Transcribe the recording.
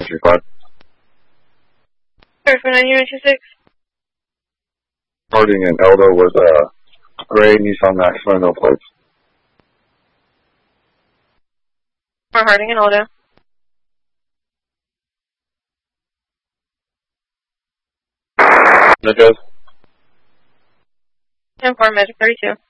635. Sorry for 9926. Harding and Eldo was a gray Nissan Maxima, no plates. For Harding and Aldo. That goes. 10-4, Magic 32.